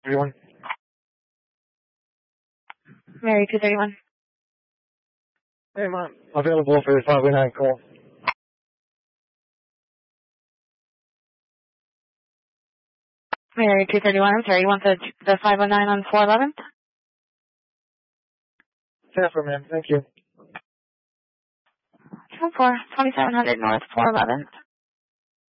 Everyone. Mary 231. Hey, Mom. Available for the 509 call. Mary 231, I'm sorry, you want the 509 on 411? Transfer, ma'am. Thank you. 2700 North 411.